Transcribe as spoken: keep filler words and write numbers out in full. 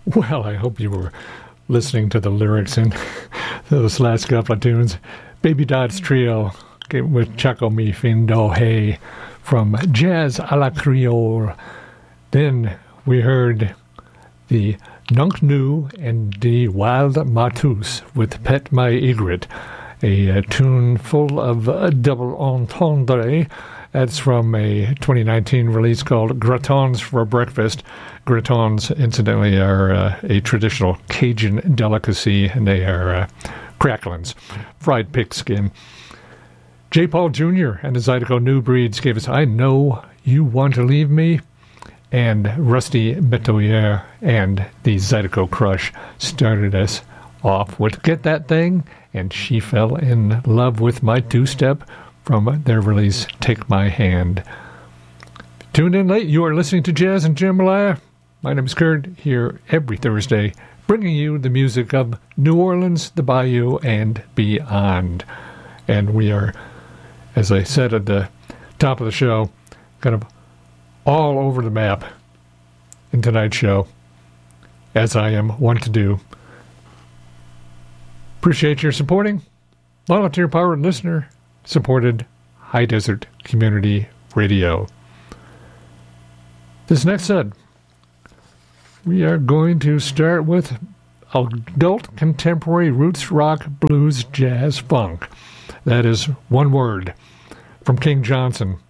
Well, I hope you were listening to the lyrics in those last couple of tunes. Baby Dots Trio with Chaco Mi Fin Do Hey from Jazz à la Creole. Then we heard the Nunk Nu and the Wild Matus with Pet My Egret, a, a tune full of uh, double entendre. That's from a twenty nineteen release called Gratons for Breakfast. Gratons, incidentally, are uh, a traditional Cajun delicacy, and they are uh, cracklings, fried pig skin. J. Paul Junior and the Zydeco New Breeds gave us I Know You Want to Leave Me, and Rusty Metoyer and the Zydeco Crush started us off with Get That Thing, and She Fell in Love with My Two-Step from their release Take My Hand. Tuned in late, you are listening to Jazz and Jambalaya. My name is Kurt, here every Thursday, bringing you the music of New Orleans, the Bayou, and beyond. And we are, as I said at the top of the show, kind of all over the map in tonight's show, as I am wont to do. Appreciate your supporting. Volunteer-powered listener-supported High Desert Community Radio. This next set, we are going to start with adult contemporary roots rock, blues, jazz, funk. That is one word from King Johnson.